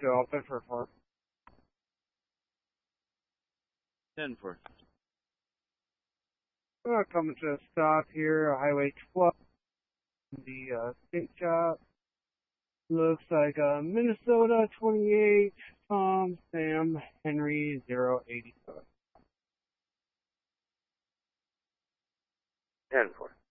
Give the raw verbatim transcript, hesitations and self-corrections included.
two, I'll put for four. ten four. Uh, coming to a stop here, Highway twelve, the uh, state shop. Looks like uh, Minnesota twenty-eight, Tom, Sam, Henry zero eighty-seven. ten four.